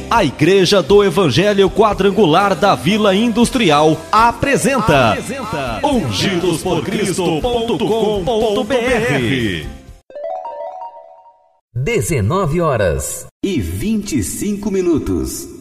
A Igreja do Evangelho Quadrangular da Vila Industrial apresenta ungidosporcristo.com.br. 19h25.